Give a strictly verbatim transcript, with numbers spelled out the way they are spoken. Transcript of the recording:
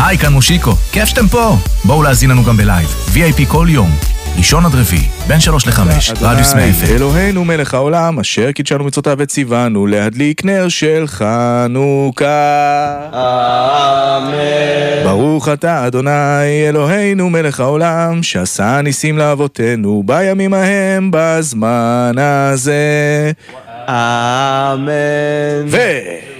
היי, כאן מושיקו, כיף שאתם פה. בואו להזין לנו גם בלייב, וי איי פי כל יום, ראשון עד רביעי, בין שלוש לחמש, רדיוס מאה אפס. אלוהינו מלך העולם, אשר קידשנו מצוותיו וציוונו להדליק נר של חנוכה. אמן. ברוך אתה אדוני אלוהינו מלך העולם, שעשה ניסים לאבותינו בימים ההם בזמן הזה. אמן. ו...